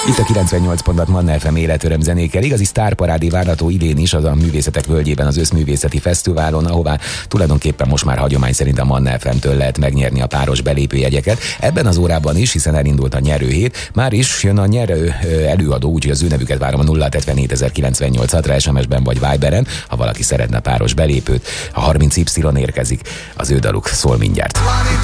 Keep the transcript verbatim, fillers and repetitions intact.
Itt a kilencvennyolc pont hat Manna ef em életöröm zenékkel. Igazi sztárparádé várható idén is az a Művészetek Völgyében az Összművészeti Fesztiválon, ahová tulajdonképpen most már hagyomány szerint a Manna ef em-től lehet megnyerni a páros belépőjegyeket. Ebben az órában is, hiszen elindult a nyerőhét, már is jön a nyerő előadó, úgyhogy az ő nevüket várom a nulla hetvenhét ezerkilencszáznyolcvanra es em es-ben vagy Viberen, ha valaki szeretne páros belépőt. A harminc Y érkezik, az ő daluk szól mindjárt.